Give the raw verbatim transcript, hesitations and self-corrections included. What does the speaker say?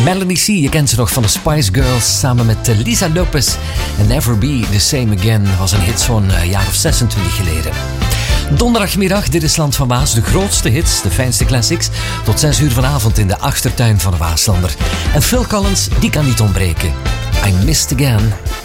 Melanie C, je kent ze nog van de Spice Girls, samen met Lisa Lopez. En Never Be The Same Again was een hit zo'n uh, jaar of zesentwintig geleden. Donderdagmiddag, dit is Land van Waas. De grootste hits, de fijnste classics. Tot zes uur vanavond in de achtertuin van de Waaslander. En Phil Collins, die kan niet ontbreken. I Missed Again.